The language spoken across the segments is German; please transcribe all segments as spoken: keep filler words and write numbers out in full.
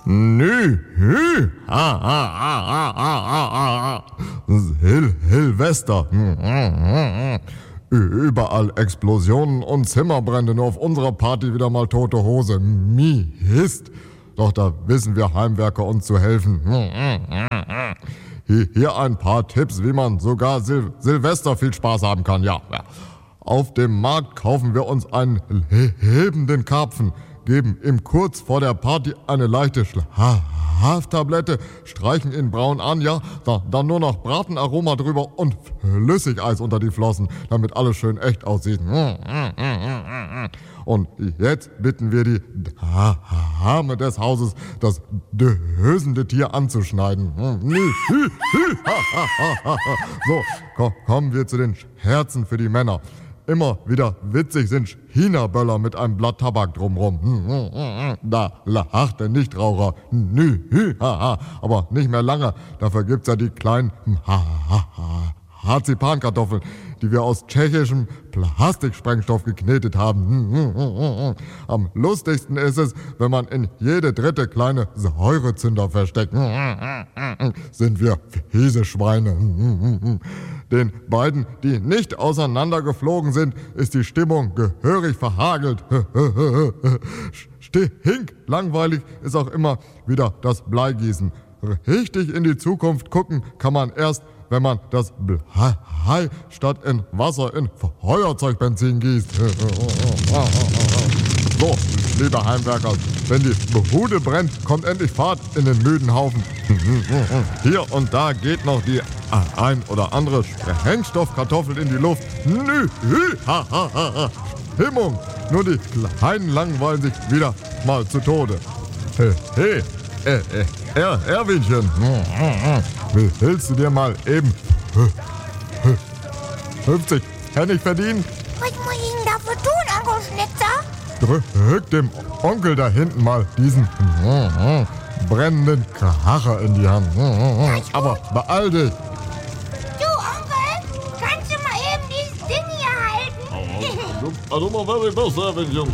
Nü, hü, ha, ha, ha, ha, ha, ha, ha. Sil Silvester. Überall Explosionen und Zimmerbrände, nur auf unserer Party wieder mal tote Hose. Mist. Doch da wissen wir Heimwerker uns zu helfen. Hier ein paar Tipps, wie man sogar Sil Silvester viel Spaß haben kann. Ja, ja. Auf dem Markt kaufen wir uns einen lebenden Karpfen, geben ihm kurz vor der Party eine leichte Schlaftablette, streichen ihn braun an, ja, da, dann nur noch Bratenaroma drüber und Flüssigeis unter die Flossen, damit alles schön echt aussieht. Und jetzt bitten wir die Dame des Hauses, das dösende Tier anzuschneiden. So, kommen wir zu den Scherzen für die Männer. Immer wieder witzig sind China-Böller mit einem Blatt Tabak drumrum. Da lacht der Nichtraucher. Nü, haha. Aber nicht mehr lange. Dafür gibt's ja die kleinen Marzipankartoffeln, die wir aus tschechischem Plastiksprengstoff geknetet haben. Am lustigsten ist es, wenn man in jede dritte kleine Säurezünder versteckt. Sind wir fiese Schweine. Den beiden, die nicht auseinandergeflogen sind, ist die Stimmung gehörig verhagelt. Stink langweilig ist auch immer wieder das Bleigießen. Richtig in die Zukunft gucken kann man erst, wenn man das Blei statt in Wasser in Feuerzeugbenzin gießt. So, liebe Heimwerker, wenn die Bude brennt, kommt endlich Fahrt in den müden Haufen. Hier und da geht noch die ein oder andere Sprengstoffkartoffel in die Luft. Nü, hü, ha, ha, ha. Stimmung, nur die Kleinen langweilen sich wieder mal zu Tode. Hey, hey. Äh, äh, er, Erwinchen, willst du dir mal eben fünfzig Pfennig verdienen? Was muss ich denn dafür tun, Onkel Schnitzer? Drück dem Onkel da hinten mal diesen brennenden Kracher in die Hand. Aber beeil dich. Du, Onkel, kannst du mal eben dieses Ding hier halten? Also mal very best, Erwinchen.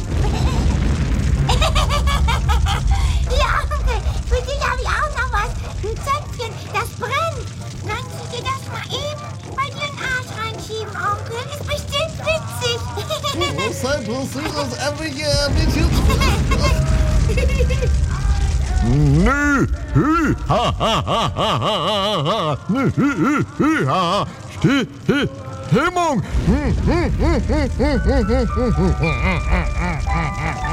Für dich habe ich auch noch was. Ein Zöpfchen, das brennt. Kannst du dir das mal eben bei dir in den Arsch reinschieben, Onkel? Ist bestimmt witzig. Was sei lustig, das Erwinchen? Nü, hü, ha, ha, ha, ha, ha, ha, nü, hü, hü, hü, ha, Sti, hi, Stimmung.